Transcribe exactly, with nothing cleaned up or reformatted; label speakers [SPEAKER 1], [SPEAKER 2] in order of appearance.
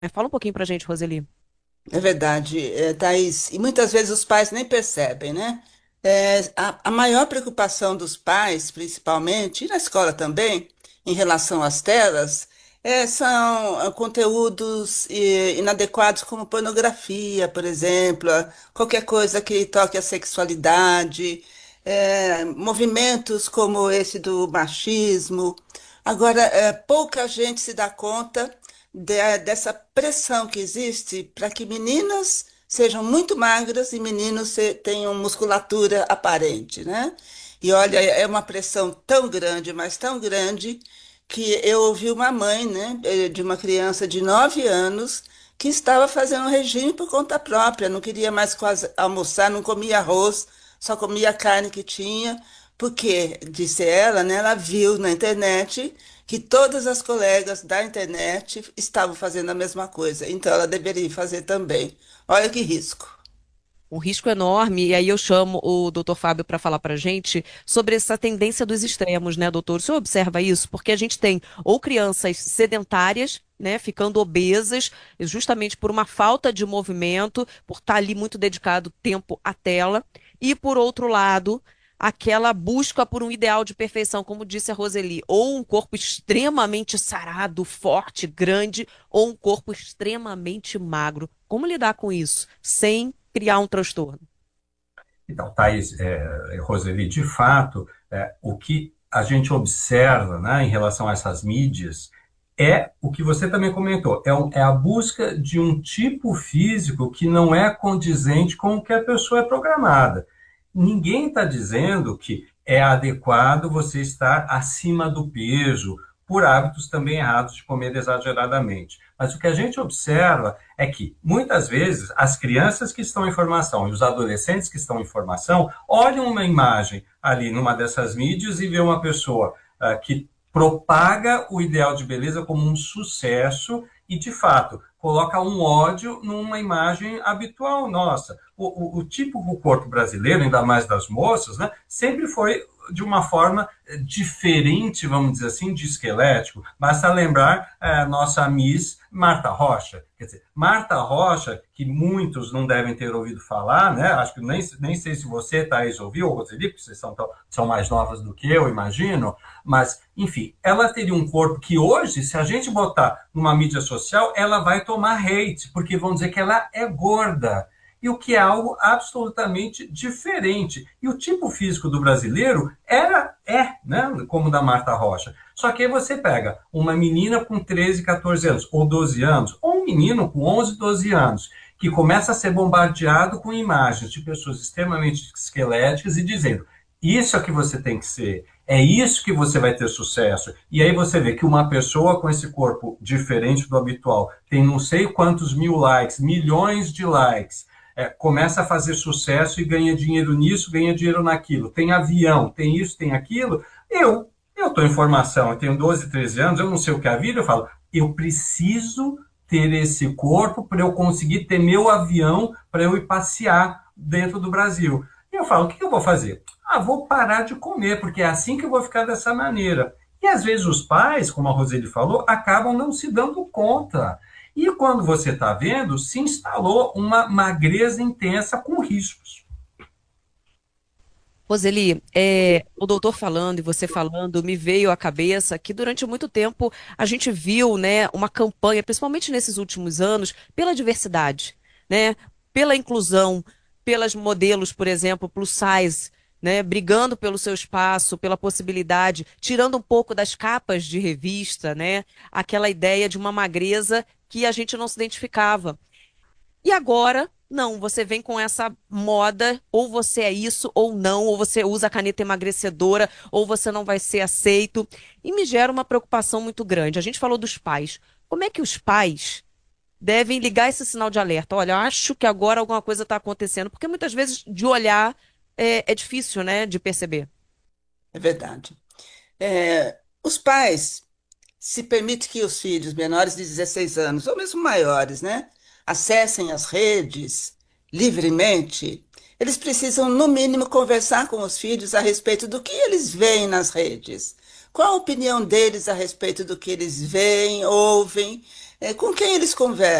[SPEAKER 1] Fala um pouquinho pra gente, Roseli.
[SPEAKER 2] É verdade, é, Thaís. E muitas vezes os pais nem percebem, né? É, a, a maior preocupação dos pais, principalmente, e na escola também, em relação às telas, é, são ah, conteúdos eh, inadequados como pornografia, por exemplo, ah, qualquer coisa que toque a sexualidade, é, movimentos como esse do machismo. Agora, é, pouca gente se dá conta de- dessa pressão que existe para que meninas sejam muito magras e meninos se- tenham musculatura aparente, né? E olha, é uma pressão tão grande, mas tão grande, que eu ouvi uma mãe, né, eh, de uma criança de nove anos que estava fazendo um regime por conta própria, não queria mais quase almoçar, não comia arroz, só comia a carne que tinha, porque, disse ela, né, ela viu na internet que todas as colegas da internet estavam fazendo a mesma coisa, então ela deveria fazer também. Olha que risco.
[SPEAKER 1] Um risco enorme, e aí eu chamo o doutor Fábio para falar para a gente sobre essa tendência dos extremos, né, doutor? O senhor observa isso? Porque a gente tem ou crianças sedentárias, né, ficando obesas, justamente por uma falta de movimento, por estar ali muito dedicado tempo à tela, e por outro lado, aquela busca por um ideal de perfeição, como disse a Roseli, ou um corpo extremamente sarado, forte, grande, ou um corpo extremamente magro. Como lidar com isso sem criar um transtorno?
[SPEAKER 3] Então, Thaís, é, Roseli, de fato, é, o que a gente observa, né, em relação a essas mídias é o que você também comentou, é, o- é a busca de um tipo físico que não é condizente com o que a pessoa é programada. Ninguém está dizendo que é adequado você estar acima do peso, por hábitos também errados de comer exageradamente. Mas o que a gente observa é que, muitas vezes, as crianças que estão em formação e os adolescentes que estão em formação olham uma imagem ali numa dessas mídias e vê uma pessoa ah, que propaga o ideal de beleza como um sucesso e, de fato, coloca um ódio numa imagem habitual nossa. O, o, o típico corpo brasileiro, ainda mais das moças, né, sempre foi de uma forma diferente, vamos dizer assim, de esquelético. Basta lembrar a nossa Miss Marta Rocha. Quer dizer, Marta Rocha, que muitos não devem ter ouvido falar, né? Acho que nem, nem sei se você, Thaís, ouviu, ou Roseli, porque vocês são, são mais novas do que eu, imagino, mas, enfim, ela teria um corpo que hoje, se a gente botar numa mídia social, ela vai tomar hate, porque vão dizer que ela é gorda. E o que é algo absolutamente diferente. E o tipo físico do brasileiro era, é, né? Como o da Marta Rocha. Só que aí você pega uma menina com treze, quatorze anos, ou doze anos, ou um menino com onze, doze anos, que começa a ser bombardeado com imagens de pessoas extremamente esqueléticas e dizendo: isso é que você tem que ser, é isso que você vai ter sucesso. E aí você vê que uma pessoa com esse corpo diferente do habitual tem não sei quantos mil likes, milhões de likes, é, começa a fazer sucesso e ganha dinheiro nisso, ganha dinheiro naquilo. Tem avião, tem isso, tem aquilo. Eu, eu estou em formação, eu tenho doze, treze anos, eu não sei o que é a vida, eu falo, eu preciso ter esse corpo para eu conseguir ter meu avião para eu ir passear dentro do Brasil. E eu falo, o que eu vou fazer? Ah, vou parar de comer, porque é assim que eu vou ficar dessa maneira. E às vezes os pais, como a Roseli falou, acabam não se dando conta. E quando você está vendo, se instalou uma magreza intensa com riscos.
[SPEAKER 1] Roseli, é, o doutor falando e você falando, me veio à cabeça que durante muito tempo a gente viu, né, uma campanha, principalmente nesses últimos anos, pela diversidade, né, pela inclusão, pelas modelos, por exemplo, plus size, né, brigando pelo seu espaço, pela possibilidade, tirando um pouco das capas de revista, né, aquela ideia de uma magreza que a gente não se identificava. E agora, não, você vem com essa moda, ou você é isso ou não, ou você usa a caneta emagrecedora, ou você não vai ser aceito. E me gera uma preocupação muito grande. A gente falou dos pais. Como é que os pais devem ligar esse sinal de alerta? Olha, eu acho que agora alguma coisa está acontecendo, porque muitas vezes de olhar é, é difícil, né, de perceber.
[SPEAKER 2] É verdade. É, os pais se permitem que os filhos menores de dezesseis anos, ou mesmo maiores, né, acessem as redes livremente. Eles precisam, no mínimo, conversar com os filhos a respeito do que eles veem nas redes. Qual a opinião deles a respeito do que eles veem, ouvem? É, com quem eles conversam?